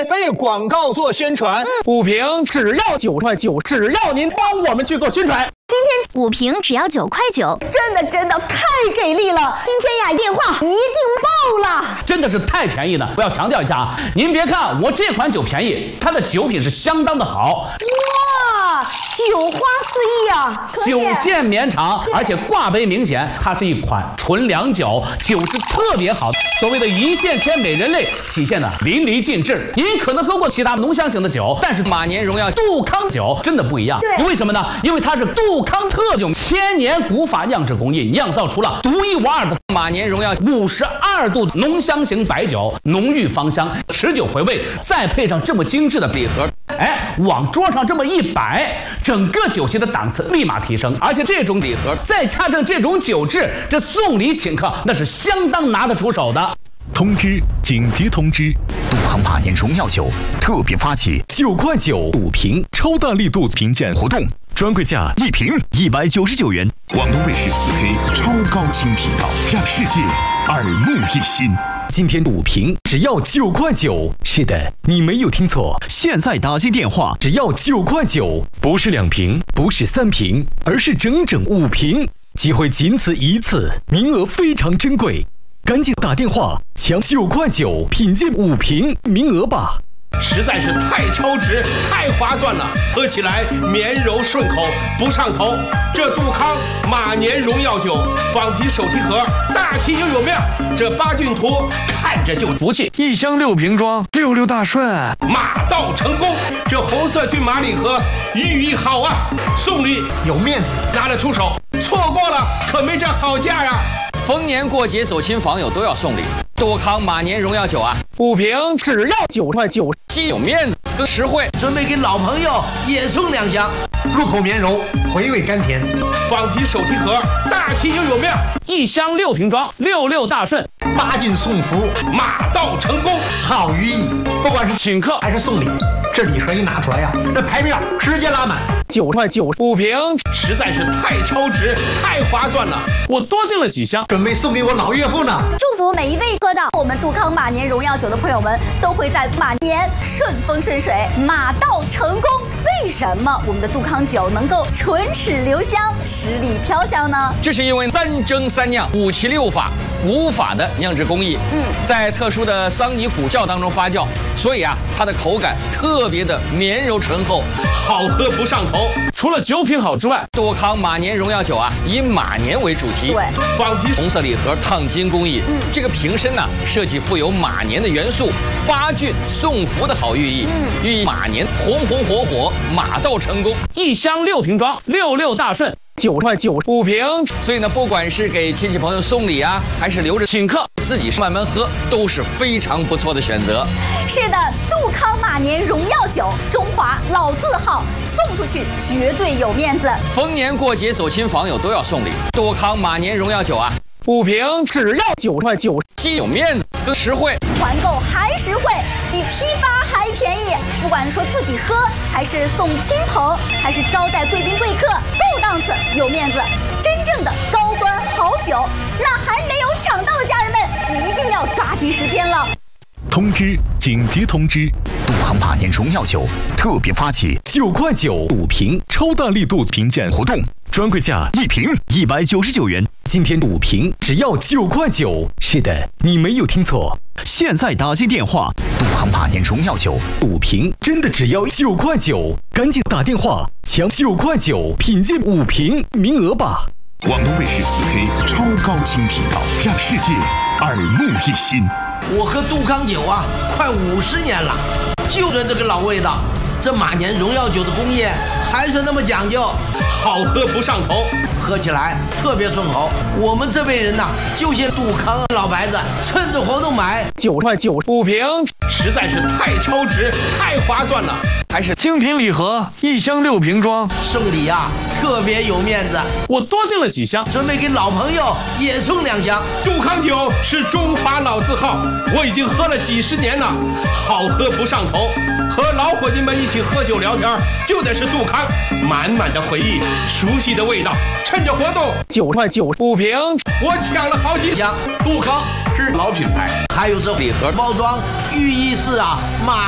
天为广告做宣传， 5瓶只要9块9，只要您帮我们去做宣传。 今天5瓶只要9块9， 真的太给力了！今天呀，电话一定爆了， 真的是太便宜了。我要强调一下啊，您别看我这款酒便宜，它的酒品是相当的好。 哇，酒花四溢啊！ 酒线绵长，而且挂杯明显，它是一款纯粮酒，酒质特别好。所谓的一线牵美人泪体现的淋漓尽致。您可能喝过其他浓香型的酒，但是马年荣耀杜康酒真的不一样。 对， 为什么呢？因为它是杜康特用1000年古法酿制工艺酿造出了独一无二的马年荣耀52度浓香型白酒，浓郁芳香，持久回味，再配上这么精致的礼盒，往桌上这么一摆，整个酒席的档次立马提升。而且这种礼盒再加上这种酒质，这送礼请客那是相当拿得出手的。 通知！紧急通知！杜康马年荣耀酒特别发起9块9 5瓶超大力度评鉴活动，专柜价1瓶199元。广东卫视4K 超高清频道，让世界耳目一新。今天5瓶只要9块9，是的，你没有听错，现在打进电话只要9块9，不是2瓶，不是3瓶，而是整整5瓶，机会仅此一次，名额非常珍贵，赶紧打电话抢9块9品鉴5瓶名额吧！ 实在是太超值，太划算了，喝起来绵柔顺口，不上头。这杜康马年荣耀酒仿皮手提盒，大气又有面，这八骏图看着就服气。 1箱6瓶装，66大顺， 马到成功。这红色骏马礼盒寓意好啊，送礼有面子，拿得出手。错过了可没这好价呀！ 逢年过节走亲访友都要送礼，杜康马年荣耀酒啊 ，5瓶只要9块9， 既有面子更实惠。 准备给老朋友也送2箱， 入口绵柔，回味甘甜。 仿皮手提盒，大气又有面。 1箱6瓶装，66大顺， 八骏送福， 马到成功， 好寓意。不管是请客还是送礼，这礼盒一拿出来呀，这牌面直接拉满。 9块9 5瓶， 实在是太超值，太划算了。 我多订了几箱， 准备送给我老岳父呢。 祝福每一位喝到我们杜康马年荣耀酒的朋友们，都会在马年顺风顺水，马到成功。为什么我们的杜康酒能够唇齿留香，十里飘香呢？ 这是因为3蒸3酿5七6法古法的酿制工艺，在特殊的桑泥古窖当中发酵，所以啊，它的口感特别的绵柔醇厚， 好喝不上头。 除了酒品好之外， 杜康马年荣耀酒啊，以马年为主题， 对， 仿皮红色礼盒烫金工艺，这个瓶身呢设计富有马年的元素，八骏送福的好寓意，寓意马年红红火火，马到成功。 1箱6瓶装，66大顺，9块9 5瓶。 所以呢，不管是给亲戚朋友送礼啊，还是留着请客，自己慢慢喝，都是非常不错的选择。 是的，杜康马年荣耀酒，中华老字号，送出去绝对有面子。 逢年过节走亲访友都要送礼，杜康马年荣耀酒啊 ，5瓶只要9块9， 既有面子更实惠， 团购还实惠，比批发还便宜。不管说自己喝，还是送亲朋，还是招待贵宾贵客，够档次有面子。真正的高端好酒，那还没有抢到的家人们，一定要抓紧时间了。 通知！紧急通知！杜康马年荣耀酒特别发起9块9 5瓶超大力度评鉴活动，专柜价1瓶199元。今天5瓶只要9块9，是的，你没有听错，现在打进电话，杜康马年荣耀酒5瓶真的只要9块9，赶紧打电话抢9块9品鉴5瓶名额吧！广东卫视4K 超高清频道，让世界耳目一新。 我喝杜康酒啊，快50年了，就着这个老味道。这马年荣耀酒的工业还是那么讲究， 好喝不上头， 喝起来特别顺口。我们这辈人呐，就些杜康老牌子，趁着活动买 9块9 5瓶， 实在是太超值，太划算了。 还是精品礼盒，1箱6瓶装， 送礼啊特别有面子。 我多订了几箱， 准备给老朋友也送2箱。 杜康酒是中华老字号，我已经喝了几十年了，好喝不上头。和老伙计们一起喝酒聊天，就得是杜康，满满的回忆，熟悉的味道。趁着活动 ，9块9 5瓶， 我抢了好几箱。杜康是老品牌， 还有这礼盒包装，寓意是啊马